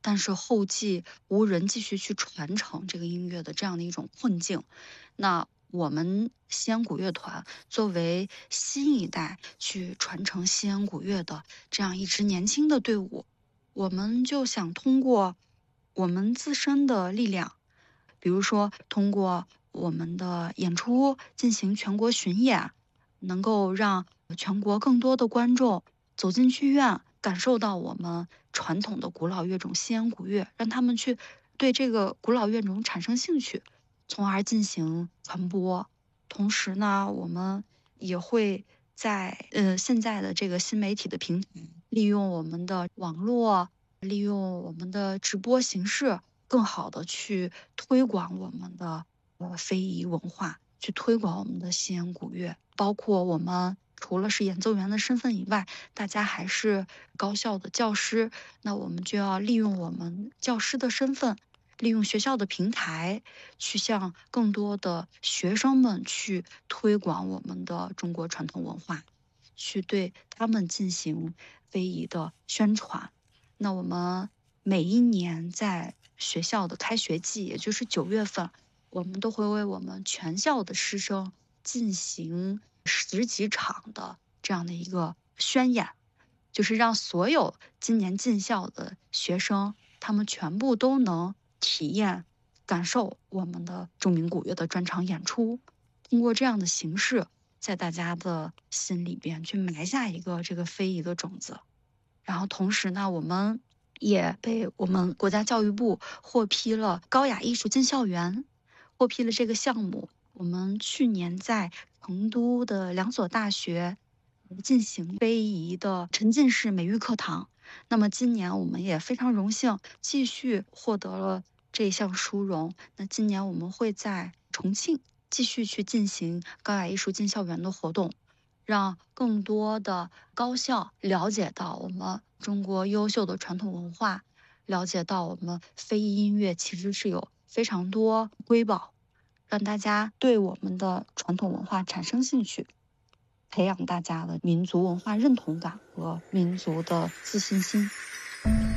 但是后继无人继续去传承这个音乐的这样的一种困境。那我们西安古乐团作为新一代去传承西安古乐的这样一支年轻的队伍，我们就想通过我们自身的力量，比如说通过我们的演出进行全国巡演，能够让全国更多的观众走进剧院，感受到我们传统的古老乐种西安古乐，让他们去对这个古老乐种产生兴趣，从而进行传播。同时呢，我们也会在现在的这个新媒体的平台，利用我们的网络，利用我们的直播形式，更好的去推广我们的非遗文化，去推广我们的西安古乐。包括我们除了是演奏员的身份以外，大家还是高校的教师，那我们就要利用我们教师的身份，利用学校的平台，去向更多的学生们去推广我们的中国传统文化，去对他们进行非遗的宣传。那我们每一年在学校的开学季，也就是9月份，我们都会为我们全校的师生进行十几场的这样的一个宣演，就是让所有今年进校的学生，他们全部都能体验、感受我们的著名古乐的专场演出。通过这样的形式，在大家的心里边去埋下一个这个非遗的种子。然后同时呢，我们也被我们国家教育部获批了高雅艺术进校园，获批了这个项目。我们去年在成都的2所大学进行非遗的沉浸式美育课堂。那么今年我们也非常荣幸继续获得了这一项殊荣。那今年我们会在重庆继续去进行高雅艺术进校园的活动，让更多的高校了解到我们中国优秀的传统文化，了解到我们非遗音乐其实是有非常多瑰宝，让大家对我们的传统文化产生兴趣，培养大家的民族文化认同感和民族的自信心。